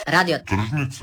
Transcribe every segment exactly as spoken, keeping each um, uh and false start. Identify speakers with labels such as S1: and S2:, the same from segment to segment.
S1: Radio
S2: Tržnica.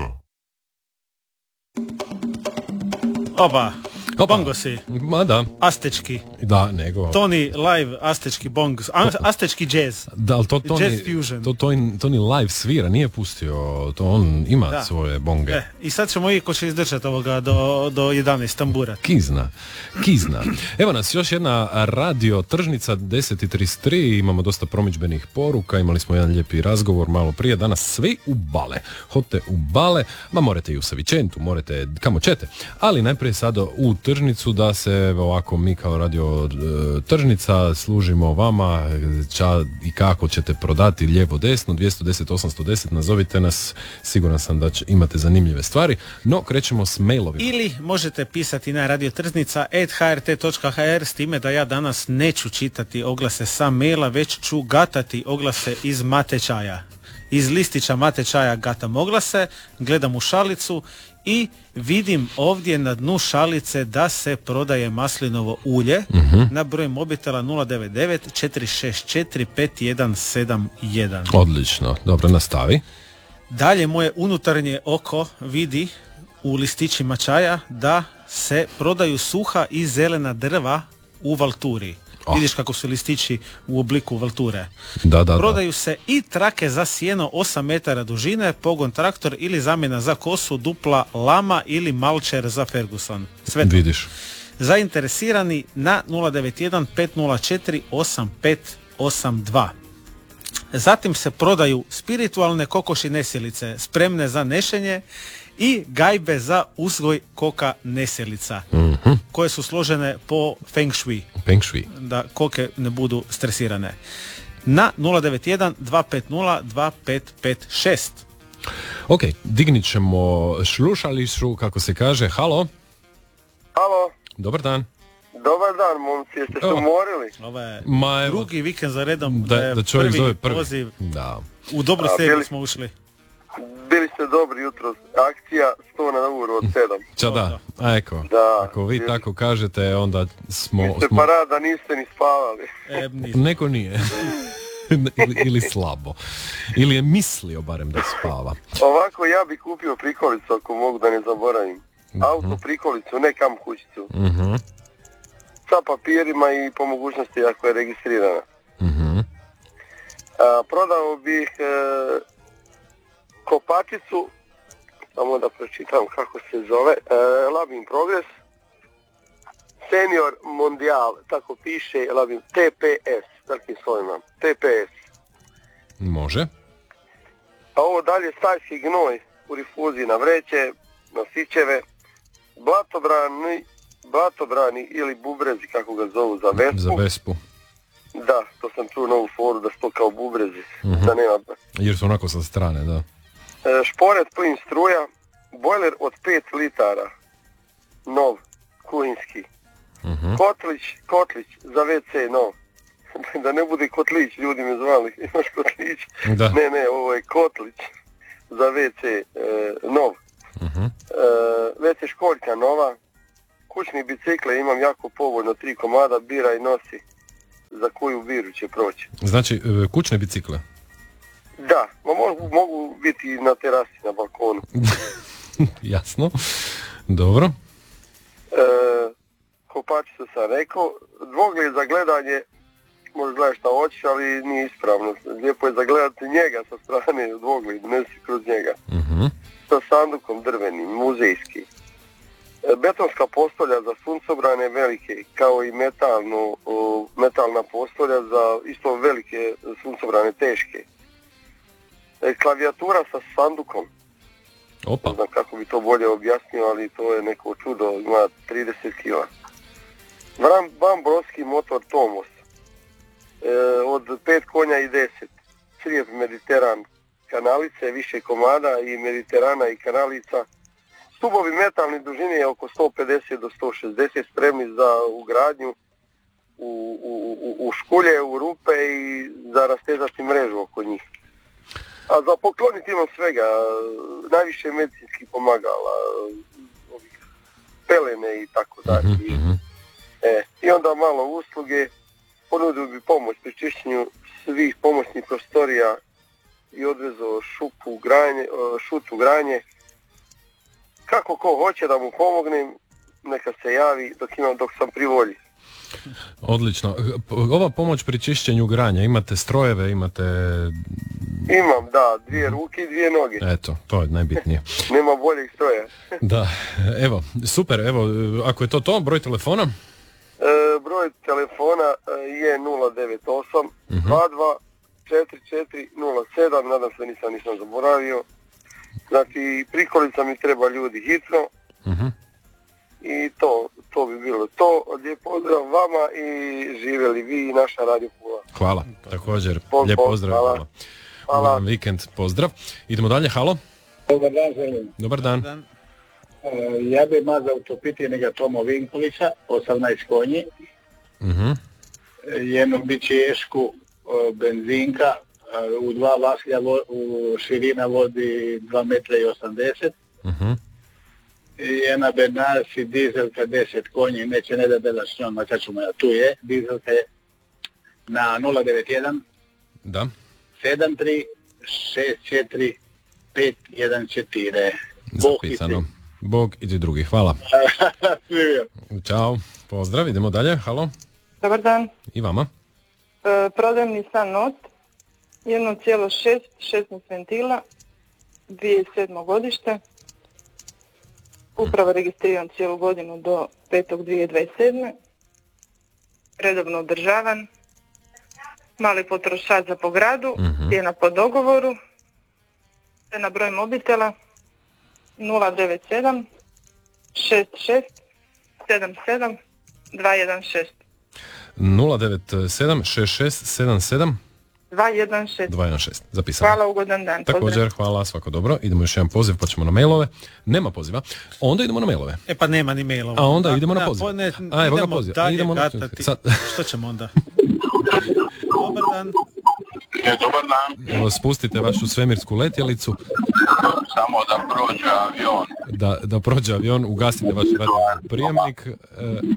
S3: Oba, bongo si.
S4: Ma da.
S3: Astečki.
S4: Da, nego.
S3: Toni live astečki bong. Astečki jazz.
S4: Da, ali to Toni,
S3: Jazz fusion.
S4: to Toni, Toni live svira, nije pustio, to on ima
S3: Da.
S4: svoje bonge.
S3: E, i sad ćemo i ko će izdržati ovoga do, do jedanaest tambura.
S4: Kizna, kizna. Evo nas, još jedna radio tržnica, deset i trideset tri, imamo dosta promidžbenih poruka, imali smo jedan lijepi razgovor malo prije, danas svi u Bale. Hote u Bale, ma morate i u Savičentu, morate kamo ćete, ali najprije sada u tržnicu da se ovako mi kao radio e, tržnica služimo vama, ča i kako ćete prodati lijevo desno, dvjesto deset osamsto deset, nazovite nas, siguran sam da će, imate zanimljive stvari, no krećemo s mailovima.
S3: Ili možete pisati na radiotržnica at h r t točka h r, s time da ja danas neću čitati oglase sa maila, već ću gatati oglase iz matečaja. Iz listića matečaja gatam oglase, gledam u šalicu i vidim ovdje na dnu šalice da se prodaje maslinovo ulje uh-huh. na broj mobitela nula devet devet četiri šest četiri pet jedan sedam jedan.
S4: Odlično, dobro, nastavi.
S3: Dalje moje unutarnje oko vidi u listićima čaja da se prodaju suha i zelena drva u valturi. Oh. Vidiš kako su listići u obliku valture.
S4: Da, da,
S3: Prodaju
S4: da.
S3: se i trake za sjeno osam metara dužine, pogon traktor ili zamjena za kosu, dupla lama ili malčer za Ferguson. Sve to.
S4: Vidiš.
S3: Zainteresirani na nula devet jedan pet nula četiri osam pet osam dva. Zatim se prodaju spiritualne kokoši nesilice spremne za nešenje i gajbe za uzgoj koka nesilica, mm-hmm. koje su složene po feng shui.
S4: Feng shui.
S3: Da koke ne budu stresirane. Na nula devet jedan dva pet nula dva pet pet šest.
S4: Ok, dignit ćemo šlušališu, kako se kaže. Halo?
S5: Halo?
S4: Dobar dan.
S5: Dobar dan, momci, jeste se umorili?
S3: Ovo je
S4: Ma,
S3: drugi vikend za redom,
S4: da, da čovjek
S3: prvi
S4: zove prvi.
S3: poziv.
S4: Da.
S3: U dobru
S5: A,
S3: seriju
S5: bili-
S3: smo ušli.
S5: Bili ste dobri jutro, akcija sto na uru od sedam.
S4: Ča da, a eko,
S5: Da.
S4: ako vi tako kažete, onda smo...
S5: Ste
S4: smo...
S5: parada, niste ni spavali.
S3: E, nisam.
S4: Neko nije. ili, ili slabo. Ili je mislio barem da spava.
S5: Ovako, ja bi kupio prikolicu, ako mogu da ne zaboravim. Auto prikolicu, ne kam kućicu.
S4: Mhm.
S5: Sa papirima i po mogućnosti ako je registrirana.
S4: Mhm.
S5: A, prodao bih e, kopačicu, samo da pročitam kako se zove, e, Labin Progress, Senior Mondial, tako piše, Labin, T P S, takvim slovima, T P S.
S4: Može.
S5: A ovo dalje stajski gnoj u rifuziji na vreće, na sićeve, blatobrani, blatobrani ili bubrezi, kako ga zovu, za vespu.
S4: Za vespu.
S5: Da, to sam čuo novu foru da su to kao bubrezi,
S4: Mhm.
S5: da nema.
S4: Jer su onako sa strane, da.
S5: E, šporet plin struja, bojler od pet litara, nov, kuhinski.
S4: Mhm.
S5: Kotlić, kotlić za ve ce, nov. Da ne bude kotlić, ljudi me zvali, imaš kotlić?
S4: Da.
S5: Ne, ne, ovo je kotlić za ve ce, e, nov.
S4: Mhm.
S5: E, ve ce školjka nova, kućni bicikle imam jako povoljno, tri komada, bira i nosi. Za koju biru će proći.
S4: Znači, e, kućne bicikle.
S5: Da, ma mogu, mogu biti na terasi, na balkonu.
S4: Jasno. Dobro.
S5: E, kopačicu sam rekao, dvogled za gledanje, možeš gledati šta hoćeš, ali nije ispravno. Lijepo je zagledati njega sa strane dvogled, ne si kroz njega.
S4: Mhm.
S5: Sa sandukom drvenim, muzejski. E, betonska postolja za suncobrane velike, kao i metalnu, o, metalna postolja za isto velike suncobrane teške. E, klavijatura sa sandukom.
S4: Opa.
S5: Ne znam kako bi to bolje objasnio, ali to je neko čudo, ima trideset kila. Van, van brodski motor Tomos, e, od pet konja i deset. Crijep Mediteran, kanalice, više komada i Mediterana i kanalica. Stubovi metalni dužine je oko sto pedeset do sto šezdeset, spremni za ugradnju u, u, u, u škulje, u rupe i za rastezati mrežu oko njih. A za pokloniti imam svega, najviše medicinskih pomagala, ovih pelene i tako dalje.
S4: Mhm.
S5: E, I onda malo usluge, ponudio bi pomoć pri čišćenju svih pomoćnih prostorija i odvezao šupu granje, šutu granje. Kako ko hoće da mu pomognem, neka se javi dok, imam, dok sam pri volji.
S4: Odlično. Ova pomoć pri čišćenju granja, imate strojeve, imate...
S5: Imam, da, dvije ruke i dvije noge.
S4: Eto, to je najbitnije.
S5: Nema boljeg stroja.
S4: Da, evo, super, evo, ako je to to, broj telefona?
S5: E, broj telefona je nula devet osam dva dva četiri četiri nula sedam, nadam se nisam nisam zaboravio. Znači, prikolica mi treba ljudi hitno. Uh-huh. I to, to bi bilo to. Lijep pozdrav vama i živjeli vi i naša Radio Pula.
S4: Hvala, također,
S5: Pol,
S4: lijep
S5: pol,
S4: pozdrav.
S5: Hvala. Hvala.
S4: Vikend, pozdrav. Idemo dalje, halo.
S1: Dobar dan, želim.
S4: Dobar dan.
S3: Dobar dan.
S1: Uh, ja bi mazao utopitjenega Tomo Vinkovića, osamnaest konji,
S4: Uh-huh.
S1: jednu bičešku uh, benzinka, uh, u dva vaslja vo, u širina vodi dva metra i osamdeset.
S4: Uh-huh.
S1: I jedna Bernarsi dizelka deset konji, neće ne da dela s njom, makar ću moja, tu je, dizelka je na nula devet jedan
S4: Da.
S1: sedam tri šest četiri pet jedan četiri.
S4: Zapisano. Bog i ti drugi, hvala. Ćao, pozdrav, idemo dalje, halo.
S2: Dobar dan.
S4: I vama.
S2: E, prodajem Nissan Note, jedan zarez šest, šesnaest ventila, dvije tisuće sedmo godište. Upravo registriran cijelu godinu do petog dvije tisuće dvadeset sedme. Redovno održavan. Mali potrošač za po gradu, uh-huh. cijena po dogovoru. Te na broj mobitela nula devet sedam šest šest sedam sedam dva jedan šest.
S4: nula devet sedam šest šest sedam sedam
S2: dva jedan šest.
S4: dva jedan šest, zapisano.
S2: Hvala, ugodan dan.
S4: Također,
S2: pozdrav.
S4: hvala, svako dobro. Idemo još jedan poziv, pa ćemo na mailove. Nema poziva. Onda idemo na mailove.
S3: E pa nema ni mailova.
S4: A onda
S3: da,
S4: idemo na
S3: da,
S4: poziv.
S3: Po, ne,
S4: A evo ga
S3: idemo
S4: poziv.
S3: dalje
S4: Idemo na...
S3: gatati.
S4: Sad...
S3: Što ćemo onda? Dobar dan.
S6: Je, dobar dan.
S4: Evo, spustite vašu svemirsku letjelicu.
S6: Samo da prođe avion.
S4: Da, da prođe avion, ugasite vaš radio prijemnik. E...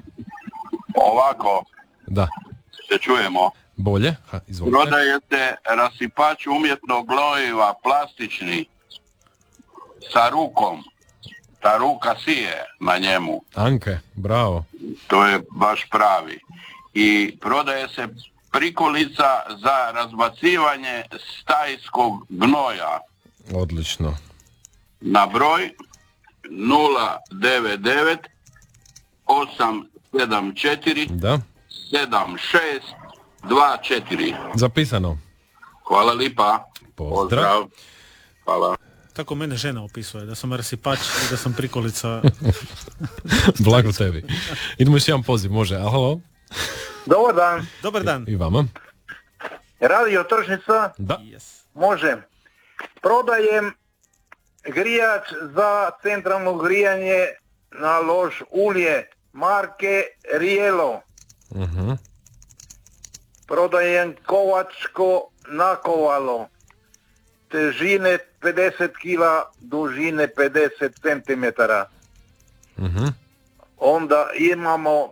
S6: Ovako.
S4: Da.
S6: Se čujemo.
S4: Bolje? Ha, izvolite.
S6: Prodajete rasipač umjetnog gnojiva, plastični, sa rukom. Ta ruka sije na njemu.
S4: Anke, bravo.
S6: To je baš pravi. I prodaje se prikolica za razbacivanje stajskog gnoja.
S4: Odlično.
S6: Na broj nula devet devet osam sedam četiri
S4: Da.
S6: sedam šest dva četiri.
S4: Zapisano.
S6: Hvala lipa.
S4: Pozdrav.
S6: Hvala.
S3: Tako mene žena opisuje, da sam rasipač i da sam prikolica.
S4: Blago tebi. Idemo još jedan poziv, može. A, halo?
S1: Dobar dan.
S3: Dobar dan.
S4: I vama.
S1: Radio Tržnica,
S4: Da.
S3: Yes.
S1: može. Prodajem grijač za centralno grijanje na lož ulje marke Rielo.
S4: Uh-huh.
S1: Prodajem kovačko nakovalo težine pedeset kila, dužine pedeset centimetara.
S4: Uh-huh.
S1: Onda imamo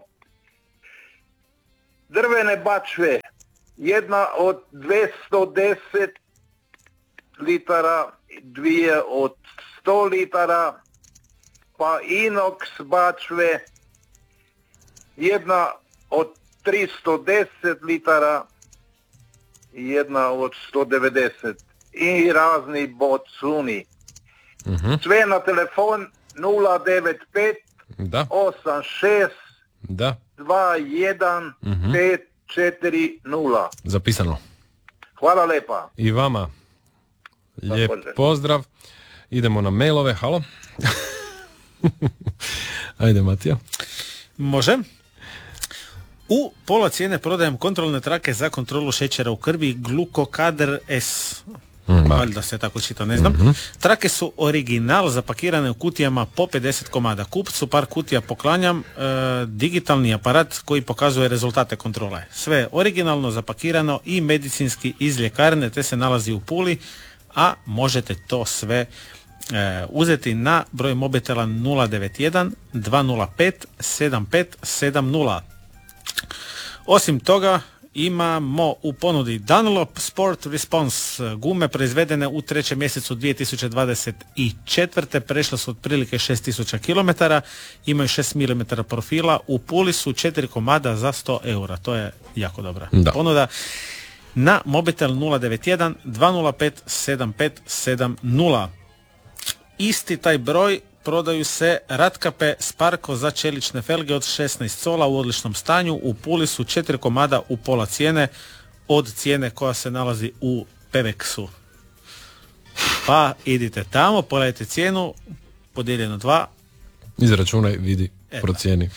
S1: drvene bačve, jedna od dvjesto deset litara, dvije od sto litara, pa inox bačve, jedna od tristo deset litara i jedna od sto devedeset i razni bocuni.
S4: Uh-huh.
S1: Sve na telefon nula devet pet
S4: Da.
S1: osam šest
S4: Da.
S1: dva jedan pet četiri nula.
S4: Zapisano.
S1: Hvala lepa.
S4: I vama. Lijep
S1: Također.
S4: pozdrav. Idemo na mailove. Halo. Ajde, Matija.
S3: Može. U pola cijene prodajem kontrolne trake za kontrolu šećera u krvi Glukokader S.
S4: Mm,
S3: Valjda se tako čita, ne znam. Mm-hmm. Trake su original, zapakirane u kutijama po pedeset komada. Kupcu par kutija poklanjam, e, digitalni aparat koji pokazuje rezultate kontrole. Sve je originalno zapakirano i medicinski iz ljekarne, te se nalazi u Puli, a možete to sve e, uzeti na broj mobitela nula devet jedan dva nula pet sedam pet sedam nula. Osim toga, imamo u ponudi Dunlop Sport Response gume proizvedene u trećem mjesecu dvije tisuće dvadeset četvrte. Prešle su otprilike šest tisuća kilometara, imaju šest milimetara profila, u Puli su četiri komada za sto eura. To je jako dobra
S4: Da.
S3: ponuda. Na mobitel nula devet jedan dva nula pet sedam pet sedam nula. Isti taj broj prodaju se ratkape Sparko za čelične felge od šesnaest cola u odličnom stanju. U Puli su četiri komada u pola cijene od cijene koja se nalazi u Pevexu. Pa idite tamo, pogledajte cijenu, podijeljeno dva.
S4: Izračunaj, vidi,
S3: Eto.
S4: procijeni.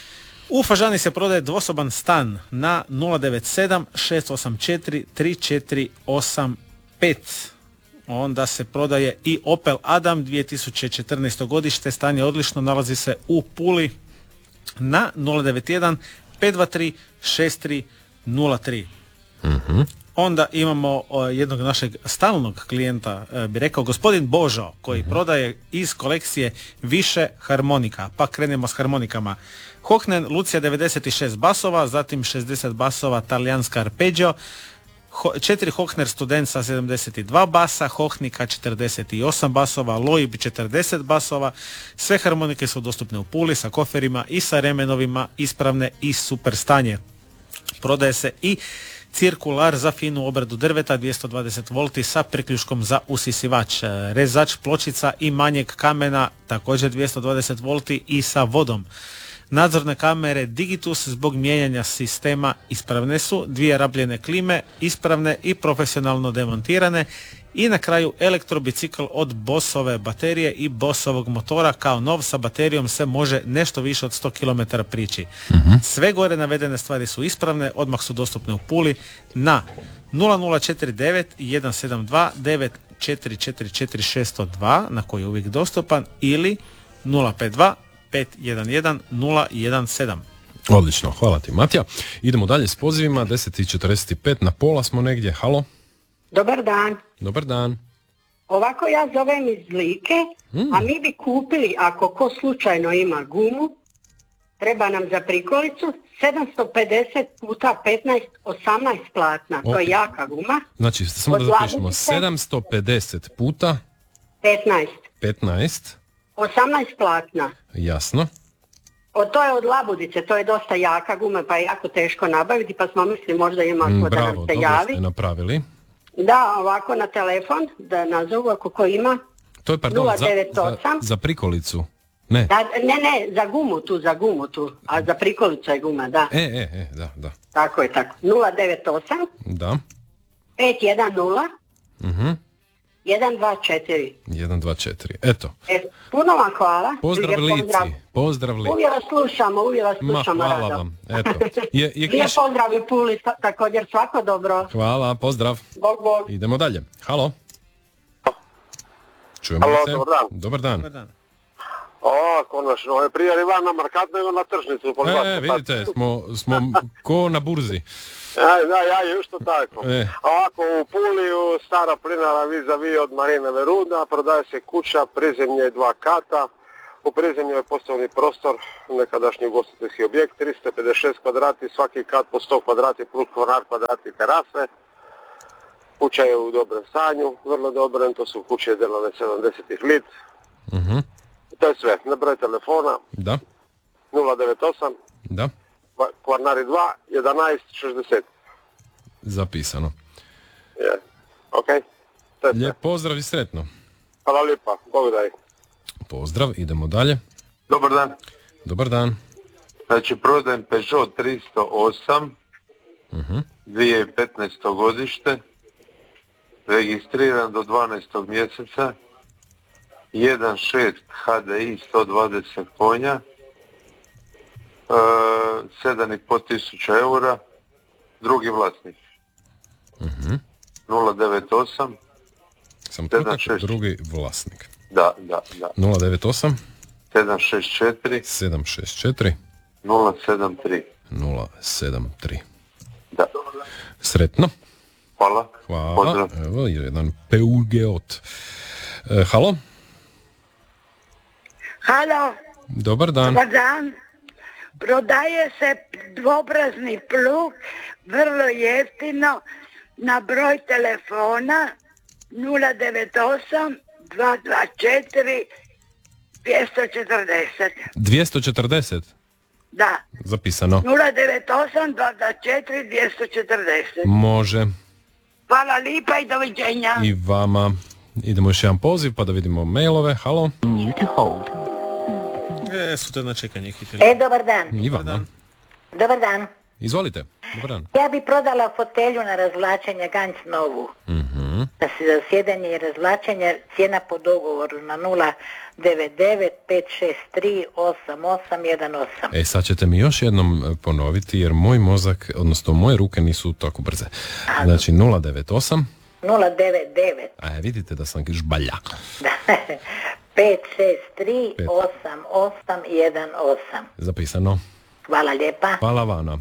S3: U Fažani se prodaje dvosoban stan na nula devet sedam šest osam četiri tri četiri osam pet. Onda se prodaje i Opel Adam dvije tisuće četrnaesto godište, stan je odlično, nalazi se u Puli na nula devet jedan pet dva tri šest tri nula tri.
S4: Mhm.
S3: Onda imamo o, jednog našeg stalnog klijenta, e, bi rekao, gospodin Božo, koji prodaje iz kolekcije više harmonika. Pa krenemo s harmonikama. Hochner Lucia devedeset šest basova, zatim šezdeset basova talijanska arpeggio, Ho, četiri Hochner Student sa sedamdeset dva basa, Hochnika četrdeset osam basova, Loib četrdeset basova. Sve harmonike su dostupne u Puli sa koferima i sa remenovima, ispravne i super stanje. Prodaje se i cirkular za finu obradu drveta dvjesto dvadeset volti sa priključkom za usisivač, rezač pločica i manjeg kamena također dvjesto dvadeset volti i sa vodom. Nadzorne kamere Digitus zbog mijenjanja sistema ispravne su, dvije rabljene klime ispravne i profesionalno demontirane i na kraju elektrobicikl od Bossove baterije i Bossovog motora kao nov sa baterijom se može nešto više od sto kilometara prići. Uh-huh. Sve gore navedene stvari su ispravne, odmah su dostupne u Puli na nula nula četiri devet jedan sedam dva devet četiri četiri četiri šest nula dva na koji je uvijek dostupan ili nula pet dva pet jedan jedan nula jedan sedam.
S4: Odlično, hvala ti Matija. Idemo dalje s pozivima, deset i četrdeset pet, na pola smo negdje. Halo?
S7: Dobar dan.
S4: Dobar dan.
S7: Ovako ja zovem iz Like, mm. a mi bi kupili, ako ko slučajno ima gumu, treba nam za prikolicu sedamsto pedeset puta petnaest, osamnaest platna. Okay. To je jaka guma.
S4: Znači, samo da zapišemo, sedamsto pedeset puta
S7: petnaest.
S4: petnaest.
S7: osamnaest platna.
S4: Jasno.
S7: O, to je od Labudice, to je dosta jaka guma, pa je jako teško nabaviti, pa smo mislili možda ima ko da nam se javi.
S4: Bravo, dobro ste napravili.
S7: Da, ovako na telefon, da nazovu ako ko ima.
S4: To je, pardon,
S7: nula devet osam.
S4: Za, za, za prikolicu. Ne.
S7: Da, ne, ne, za gumu tu, za gumu tu, a za prikolicu je guma, da.
S4: E, e, e, da, da.
S7: Tako je, tako. nula devet osam.
S4: Da.
S7: pet jedan nula.
S4: Mhm.
S7: jedan dva četiri.
S4: jedan dva četiri, eto.
S7: E, puno vam hvala.
S4: Pozdrav Lici,
S7: pozdrav.
S4: pozdrav Lici.
S7: Uvijek vas slušamo, uvijek vas slušamo.
S4: Ma, hvala
S7: rado.
S4: vam, eto. Je, je
S7: Lijep
S4: kiš...
S7: pozdrav i Puli, također svako dobro.
S4: Hvala, pozdrav.
S7: Bog, bog.
S4: Idemo dalje. Halo. Čujemo
S5: Halo,
S4: se.
S5: dobar dan.
S4: Dobar dan.
S3: Dobar dan.
S5: O, konačno, je prije Ivan na Markat nego na tržnicu.
S4: E, vidite, smo, smo ko na burzi.
S5: Ja, da, ja je isto tako.
S4: E.
S5: Ovako, u Puliju, stara plinara vis-a-vis od Marine Veruda, prodaje se kuća, prizemlje dva kata. U prizemlju je poslovni prostor, nekadašnji ugostiteljski objekt, tristo pedeset šest kvadrati, svaki kat po sto kvadrati plus konar kvadrati terase. Kuća je u dobrom stanju, vrlo dobrom, to su kuće delane sedamdesetih lit.
S4: Mhm.
S5: To je sve, na broj telefona
S4: Da.
S5: nula devet osam.
S4: Da.
S5: Kvarnari dva, jedanaest šezdeset.
S4: Zapisano.
S5: Je, ok.
S4: Lijep pozdrav i sretno.
S5: Hvala lijepa, Bog daj.
S4: Pozdrav, idemo dalje.
S8: Dobar dan.
S4: Dobar dan.
S8: Znači, prodajem Peugeot tristo osam,
S4: Uh-huh.
S8: dvije tisuće petnaesto godište, registriran do dvanaestog mjeseca, jedan šest H D I sto dvadeset konja, e, sedam i pol tisuća eura, drugi vlasnik.
S4: Uh-huh.
S8: nula devet osam.
S4: Sam
S8: sedam
S4: tutak,
S8: šest.
S4: drugi vlasnik.
S8: Da, da, da.
S4: nula devet osam
S8: sedam šest četiri.
S4: sedam šest četiri
S8: nula sedam tri.
S4: nula sedam tri.
S8: Da.
S4: Sretno.
S8: Hvala.
S4: Hvala.
S8: Pozdrav.
S4: Evo jedan Peugeot. E, halo.
S9: Halo.
S4: Dobar dan.
S9: Dobar dan. Prodaje se dvobrazni plug vrlo jeftino na broj telefona nula devet osam dva dva četiri dvjesto četrdeset.
S4: dvjesto četrdeset?
S9: Da.
S4: Zapisano.
S9: nula devet osam dva dva četiri dvjesto četrdeset.
S4: Može.
S9: Hvala lipa i doviđenja.
S4: I vama. Idemo još jedan poziv pa da vidimo mailove. Halo.
S3: E, su te na čekanje hitili.
S10: E, dobar dan.
S4: I vama.
S10: Dobar dan.
S4: Izvolite. Dobar dan.
S10: Ja bi prodala fotelju na razvlačenje Ganz novu.
S4: Mhm.
S10: Da se za sjedanje i razvlačenje cijena po dogovoru na nula devet devet pet šest tri osam osam jedan osam.
S4: E, sad ćete mi još jednom e, ponoviti jer moj mozak, odnosno moje ruke nisu tako brze. Znači nula devet osam
S10: nula devet devet
S4: A vidite da sam žbalja.
S10: pet šest tri osam osam jedan osam.
S4: Zapisano.
S10: Hvala lijepa.
S4: Hvala vama.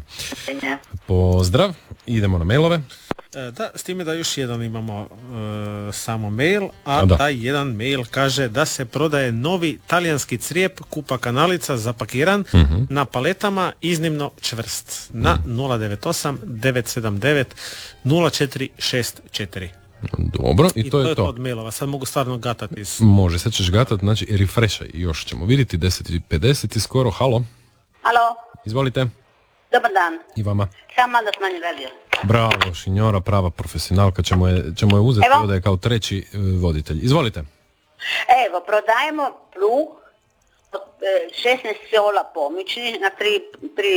S4: Pozdrav. Idemo na mailove.
S3: E, da, s time da još jedan imamo e, samo mail, a,
S4: a
S3: taj jedan mail kaže da se prodaje novi talijanski crijep kupa kanalica zapakiran
S4: uh-huh.
S3: na paletama, iznimno čvrst, na uh-huh. nula devet osam devet sedam devet nula četiri šest četiri.
S4: Dobro, i,
S3: I
S4: to,
S3: to
S4: je to.
S3: od mailova, sad mogu stvarno gatati. S...
S4: Može, sad ćeš gatati, znači refreshaj, još ćemo vidjeti, deset i pedeset i skoro, halo.
S11: Halo.
S4: Izvolite.
S11: Dobar dan.
S4: I vama.
S11: Samo da smanji radio.
S4: Bravo, Šinjora, prava profesionalka, ćemo je, ćemo je uzeti da je kao treći uh, voditelj. Izvolite.
S11: Evo, prodajemo plug od šesnaest sola pomoćni na tri, tri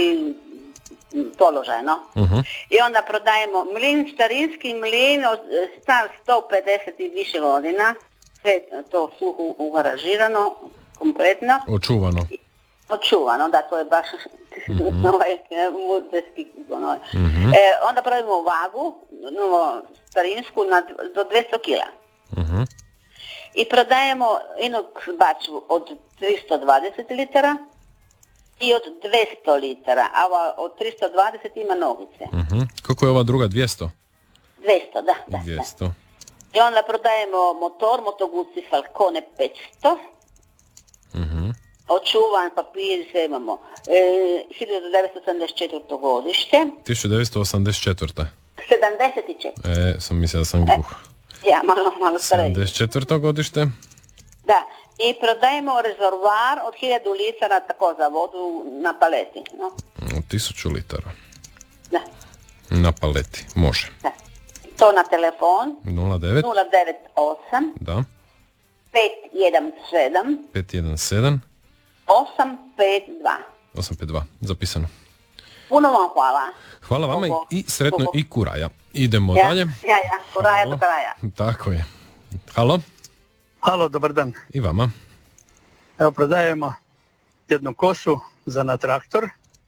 S11: položaja, no?
S4: Uh-huh.
S11: I onda prodajemo mlin, starinski mlin, star sto pedeset i više godina, sve to suho ugaražirano, kompletno.
S4: Očuvano.
S11: Očuvano, da, to je baš mm-hmm. ovaj muzeski onoj.
S4: Mm-hmm.
S11: E, onda pravimo vagu, no, starinsku, na, do dvjesto kila.
S4: Mm-hmm.
S11: I prodajemo jednu bačvu od tristo dvadeset litara i od dvjesto litara, a ova od tristo dvadeset ima nogice.
S4: Mm-hmm. Kako je ova druga, dvjesto?
S11: dvjesto, da. da
S4: dvjesto.
S11: Da. I onda prodajemo motor, Moto Guzzi Falcone petsto.
S4: Mhm.
S11: Očuvan papir, sve imamo. E, hiljadu devetsto osamdeset četvrto godište.
S4: tisuću devetsto osamdeset četvrto
S11: sedamdeset četiri.
S4: E, sam mislio da sam gluh.
S11: E, ja, malo, malo stariji.
S4: sedamdeset četvrto godište.
S11: Da. I prodajemo rezervoar od hiljadu litara tako za vodu na paleti. No?
S4: tisuću litara.
S11: Da.
S4: Na paleti, može.
S11: Da. To na telefon.
S4: nula devet
S11: nula devet osam
S4: Da.
S11: pet jedan sedam
S4: pet jedan sedam
S11: osam pet dva
S4: osam pet dva Zapisano.
S11: Puno vam hvala.
S4: Hvala vama
S11: Bobo.
S4: i sretno
S11: Bobo.
S4: i kuraja. Idemo
S11: Ja,
S4: dalje.
S11: ja, ja, kuraja do kraja.
S4: Tako je. Halo?
S12: Halo, dobar dan.
S4: I vama.
S12: Evo, prodajemo jednu kosu za na traktor.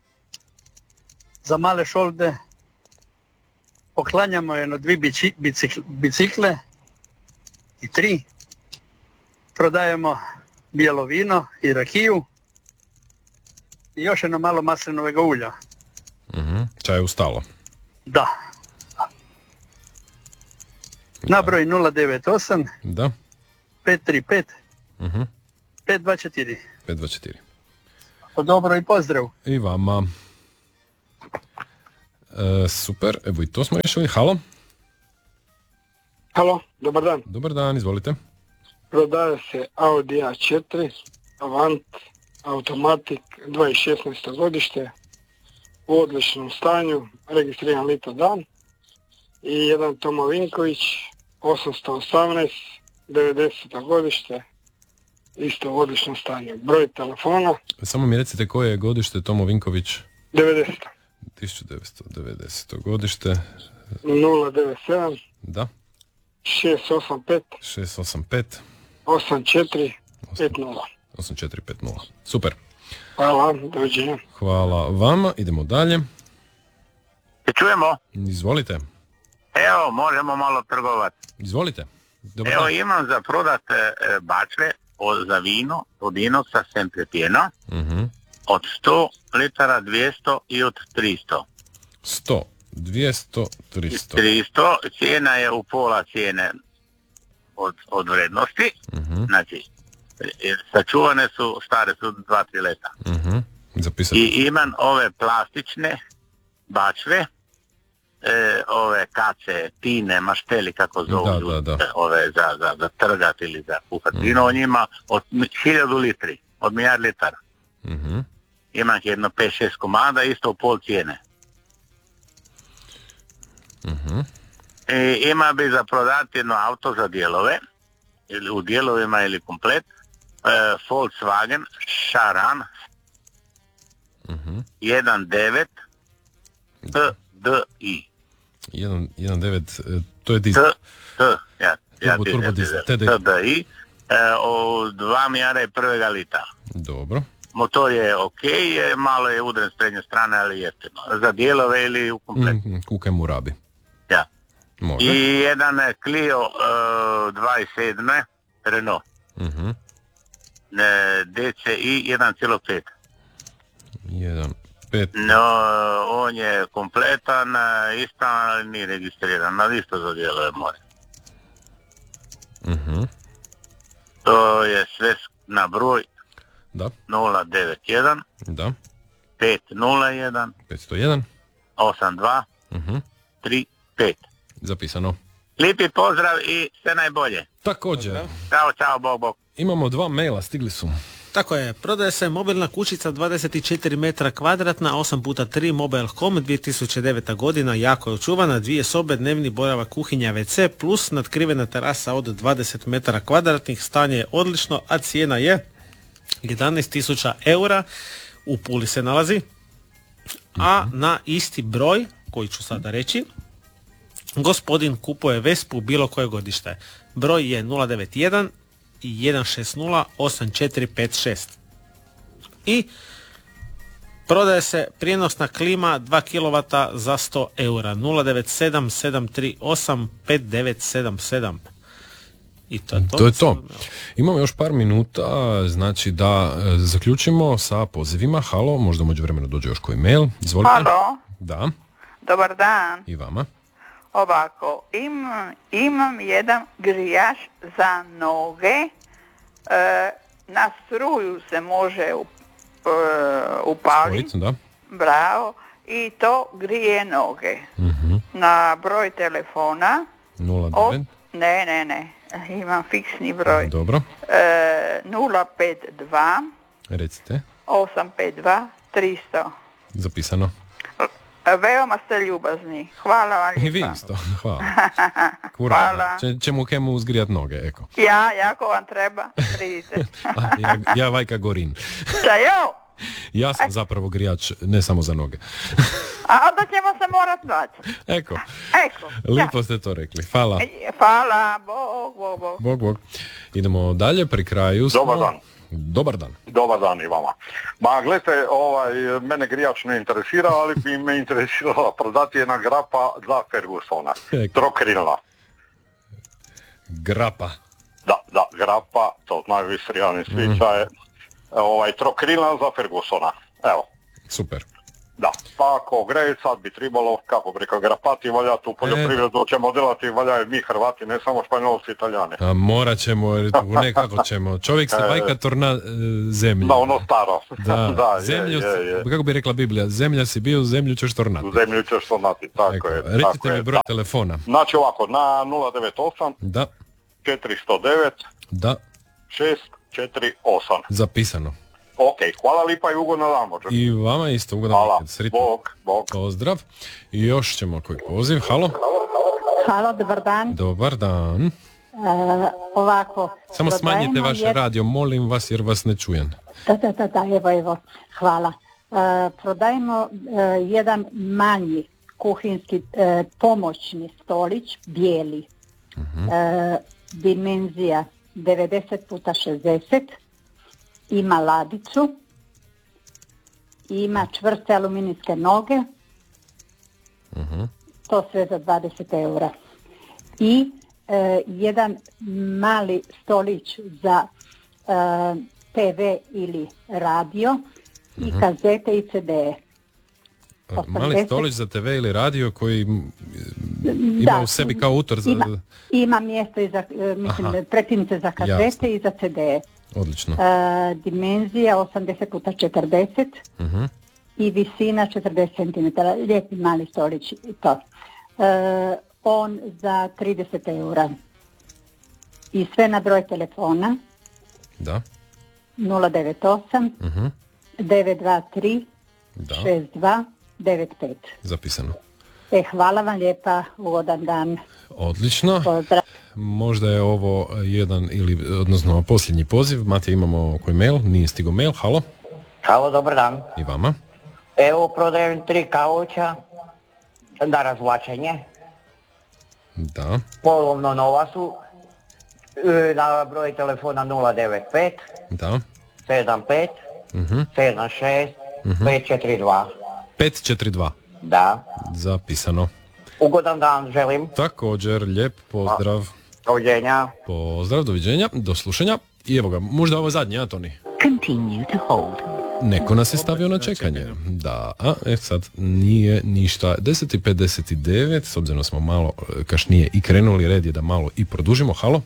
S12: Za male šolde poklanjamo jedno dvi bici, bicikle, bicikle i tri. Prodajemo bijelo vino i rakiju i još jedno malo maslinovega ulja.
S4: Uh-huh. Čaj ustalo.
S12: Da. Na broj nula devet osam
S4: Da.
S12: pet tri pet
S4: Uh-huh.
S12: pet dva četiri
S4: pet dva četiri
S12: Dobro i pozdrav.
S4: I vama. E, super, evo i to smo rešili. Halo?
S13: Halo, dobar dan.
S4: Dobar dan, izvolite.
S13: Prodaje se Audi A četiri, Avant, Automatic, dvije tisuće šesnaesto godište, u odličnom stanju, registriran lito dan, i jedan Tomo Vinković, osamsto osamnaest, devedeseto godište, isto u odličnom stanju. Broj telefona.
S4: Samo mi recite koje je godište Tomo Vinković?
S13: devedeseto
S4: tisuću devetsto devedeseto godište.
S13: nula devet sedam
S4: Da.
S13: šest osam pet
S4: šest osam pet
S13: osam četiri pet nula
S4: osam četiri pet nula Super.
S13: Hvala, doviđenja.
S4: Hvala vama, idemo dalje.
S14: Čujemo?
S4: Izvolite.
S14: Evo, možemo malo trgovati.
S4: Izvolite. Dobar
S14: Evo,
S4: dan.
S14: imam za prodat e, bačve od, za vino od inoxa Sempre Pieno,
S4: Uh-huh.
S14: od sto litara, dvjesto i od tristo.
S4: sto, dvjesto, tristo
S14: tristo, cijena je u pola cijene od, od vrednosti,
S4: Uh-huh.
S14: znači, e, sačuvane su, stare su dva tri leta.
S4: Uh-huh. Zapisati.
S14: I imam ove plastične bačve, e, ove kace, tine, mašteli, kako zovu,
S4: da, da, da.
S14: ove za, za, za trgat ili za kuhat vino, mm. on ima od hiljadu litri, od milijard litara.
S4: Mm-hmm.
S14: Imam jedno pet šest komada, isto u pol cijene.
S4: Mm-hmm.
S14: I ima bi za prodati jedno auto za dijelove, ili u dijelovima ili komplet, e, Volkswagen Charan
S4: mm-hmm.
S14: jedan devet T D I.
S4: jedan devet, to je dizel.
S14: T, T, ja, ja,
S4: turbo, turbo dizel,
S14: T D I, e, o dva mijara i prvega lita.
S4: Dobro.
S14: Motor je ok, je, malo je udren s prednje strane, ali jeftino. Za dijelove ili u kompletu.
S4: Mm, kuke mu rabi.
S14: Ja.
S4: Može.
S14: I jedan Clio uh, dvadeset sedam Renault.
S4: Mm-hmm.
S14: E, D C I jedan zarez pet.
S4: jedan pet.
S14: No, on je kompletan, ispravan, ali nije registriran, ali isto za dijelove more.
S4: Mm-hmm.
S14: To je sve na broj
S4: da.
S14: nula devet jedan
S4: da.
S14: pet nula jedan
S4: petsto jedan
S14: osam dva
S4: mm-hmm.
S14: tri pet.
S4: Zapisano.
S14: Lijepi pozdrav i sve najbolje.
S4: Također.
S14: Ćao, čao, bog, bog.
S4: Imamo dva maila, stigli su.
S3: Tako je, prodaje se mobilna kućica dvadeset četiri metra kvadratna, osam puta tri Mobile Home, dvije tisuće deveta godina, jako je očuvana, dvije sobe, dnevni boravak, kuhinja, ve ce, plus nadkrivena terasa od dvadeset metara kvadratnih, stanje je odlično, a cijena je jedanaest tisuća eura, u Puli se nalazi, a na isti broj, koji ću sada reći, gospodin kupuje Vespu bilo koje godište. Broj je nula devet jedan jedan šest nula osam četiri pet šest. I prodaje se prijenosna klima dva kilovata za sto eura. nula devet sedam sedam tri osam pet devet sedam sedam. I to je to.
S4: To je to. Imamo još par minuta, znači da e, zaključimo sa pozivima. Halo, možda umeđu vremena dođe još koji mail. Izvolite.
S15: Halo.
S4: Da.
S15: Dobar dan.
S4: I vama.
S15: Ovako, imam, imam jedan grijač za noge, e, na struju se može up, e, upaliti,
S4: Spojit, da.
S15: Bravo, i to grije noge.
S4: Mm-hmm.
S15: Na broj telefona,
S4: nula devet.
S15: O, ne, ne, ne, imam fiksni broj.
S4: Dobro.
S15: E, nula pet dva
S4: Recite.
S15: osam pet dva tristo.
S4: Zapisano.
S15: Veoma ste ljubazni. Hvala vam lijepa.
S4: I vi isto. Hvala.
S15: Hvala.
S4: Če, ćemo kemu uzgrijat noge, eko.
S15: Ja, jako vam treba, vidite.
S4: ja, ja Vajka Gorin.
S15: Čajo!
S4: Ja sam zapravo grijač, ne samo za noge.
S15: A onda ćemo se morat naći.
S4: Eko.
S15: Eko.
S4: Lijepo ste to rekli. Hvala.
S15: Hvala. Bog, bog, bog.
S4: Bog, bog. Idemo dalje, pri kraju smo.
S16: Dobar dan.
S4: Dobar dan.
S16: Dobar dan i vama. Ma gledajte, ovaj, mene grijač ne interesira, ali bi me interesirala prodati jedna grapa za Fergusona. Trokrilna.
S4: Grapa.
S16: Da, da, grapa, to znaju Istrijani svi, mm. je ovaj, trokrilna za Fergusona. Evo.
S4: Super.
S16: Da, pa ako greje sad bi trebalo, kako bi rekao, grapati valjati u poljoprivredu, e... ćemo delati valjaju mi Hrvati, ne samo Španjolci i Italijani.
S4: A morat ćemo, nekako ćemo. Čovjek se vajkator na e, zemlju.
S16: Da, ono staro.
S4: Da,
S16: da
S4: zemlju,
S16: je, je, je.
S4: Kako bi rekla Biblija, zemlja si bio, zemlju ćeš tornati.
S16: Zemlju ćeš tornati, tako Eko, je.
S4: Recite
S16: tako
S4: mi
S16: je,
S4: broj
S16: da.
S4: telefona.
S16: Znači ovako, na nula devet osam
S4: da.
S16: četiristo devet
S4: da.
S16: šest četiri osam.
S4: Zapisano.
S16: Ok, hvala lipa i ugodno dan, možda.
S4: I vama isto ugodno.
S16: Hvala,
S4: Sritno.
S16: bog, bog.
S4: Pozdrav. I još ćemo koji poziv. Halo.
S10: Halo, dobar dan.
S4: Dobar dan.
S10: E, ovako.
S4: Samo smanjite vaš
S10: jer...
S4: radio, molim vas, jer vas ne čujem.
S10: Da, da, da, da, evo, evo. Hvala. E, prodajemo e, jedan manji kuhinski e, pomoćni stolić, bijeli. Uh-huh. E, dimenzija devedeset puta šezdeset. Ima ladicu, ima čvrste aluminijske noge, uh-huh. to sve za dvadeset eura. I e, jedan mali stolić za e, te ve ili radio uh-huh. i kazete i ce de e.
S4: Mali stolić za te ve ili radio koji m, ima
S10: Da,
S4: u sebi kao utor za...
S10: Ima, ima mjesto i za, mislim,
S4: Aha.
S10: pretince za kasete
S4: Jasno.
S10: i za ce de.
S4: Odlično.
S10: E, dimenzija osamdeset puta četrdeset
S4: Mhm.
S10: i visina četrdeset centimetara. Lijepi mali stolić i to. E, on za trideset eura. I sve na broj telefona
S4: Da.
S10: nula devet osam
S4: Mhm.
S10: devet dva tri
S4: Da.
S10: šest dva devet pet.
S4: Zapisano.
S10: E, hvala vam lijepa, ugodan dan.
S4: Odlično.
S10: Pozdrav.
S4: Možda je ovo jedan ili, odnosno posljednji poziv. Matija, imamo koji mail, nije stigo mail, halo.
S17: Halo, dobar dan.
S4: I vama.
S17: Evo, prodajem tri kauča na razvlačenje.
S4: Da.
S17: Polovno nova su. E, Na broj telefona nula devet pet
S4: Da.
S17: sedam pet
S4: Mhm.
S17: sedam šest
S4: Mhm.
S17: pet četiri dva.
S4: pet četiri dva.
S17: Da.
S4: Zapisano.
S17: Ugodan dan želim.
S4: Također, lijep pozdrav.
S17: Doviđenja.
S4: Pozdrav, doviđenja, do slušanja. I evo ga, možda ovo zadnje, a Toni?
S18: Continue to hold.
S4: Neko nas je stavio na čekanje. Da, a e sad nije ništa. deset i pedeset devet, s obzirom smo malo e, kašnije i krenuli, red je da malo i produžimo. Halo?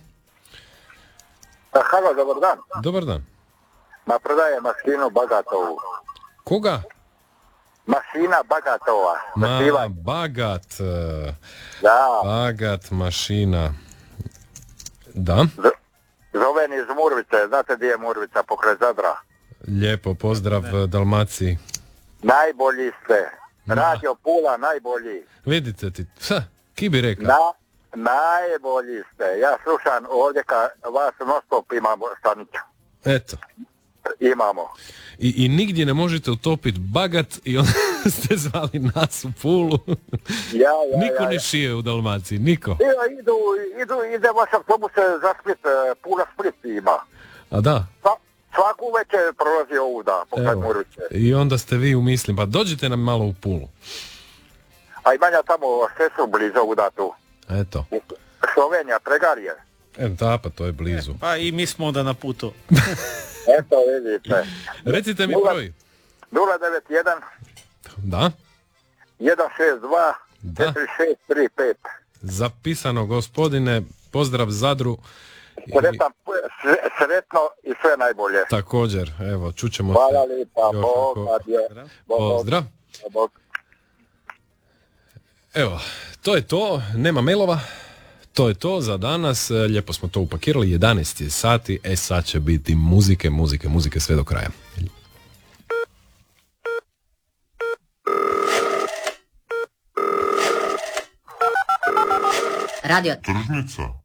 S16: Halo, dobar dan.
S4: Dobar dan.
S16: Ma prodaje mašinu Bagatovu.
S4: Koga?
S16: Mašina Bagatova.
S4: Ma, Bagat. e,
S16: Da.
S4: Bagat mašina. Da,
S16: Zovem iz Murvice, znate gdje je Murvica, pokraj Zadra.
S4: lijepo, pozdrav Dalmaciji.
S16: Najbolji ste. Radio Pula najbolji.
S4: Vidite ti, ha, ki bi rekao?
S16: Na, najbolji ste. Ja slušam ovdje ka vas non stop imamo stanicu.
S4: Eto.
S16: Imamo.
S4: I, I nigdje ne možete utopiti Bagat i onda ste zvali nas u Pulu.
S16: Ja, ja,
S4: Niko
S16: ja,
S4: ne
S16: ja.
S4: šije u Dalmaciji, niko.
S16: Idu, idu, idu, ide vaš autobuse za Split, e, Pula Split ima.
S4: A da,
S16: Sva, svaku večer prolazi ovuda, pokraj
S4: evo.
S16: Murvice.
S4: I onda ste vi u mislim, pa dođite nam malo u Pulu.
S16: A imam ja tamo sestru blizu ovuda tu.
S4: Eto.
S16: Slovenija, Tregarije.
S4: E, da, pa to je blizu.
S3: Pa i mi smo onda na putu.
S16: Eto, vidite.
S4: Recite mi
S16: Nula-
S4: broj.
S16: nula devet jedan
S4: Da,
S16: jedan šest dva
S4: Da.
S16: četiri šest tri pet.
S4: zapisano gospodine, pozdrav Zadru. I-
S16: Sretan, sre- sretno i sve najbolje.
S4: Također, evo, čućemo
S16: Hvala
S4: se.
S16: lijepa,
S4: još
S16: Bog,
S4: ako-
S16: adje. Bog,
S4: Pozdrav.
S16: Bog.
S4: Evo, to je to, nema mailova, to je to za danas, lijepo smo to upakirali, jedanaest je sati, e sad će biti muzike, muzike, muzike sve do kraja.
S18: Radio
S19: Tržnica.